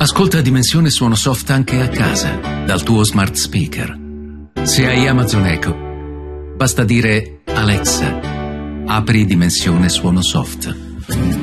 Ascolta Dimensione Suono Soft anche a casa, dal tuo smart speaker. Se hai Amazon Echo, basta dire Alexa, apri Dimensione Suono Soft.